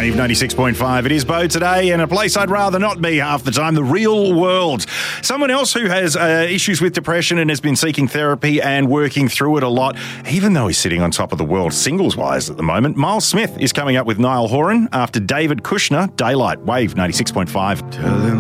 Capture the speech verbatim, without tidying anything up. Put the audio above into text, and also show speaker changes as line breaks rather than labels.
Wave ninety-six point five. It is Bo today, and a place I'd rather not be half the time, the real world. Someone else who has uh, issues with depression and has been seeking therapy and working through it a lot, even though he's sitting on top of the world singles-wise at the moment. Miles Smith is coming up with Niall Horan after David Kushner. Daylight, Wave ninety-six point five.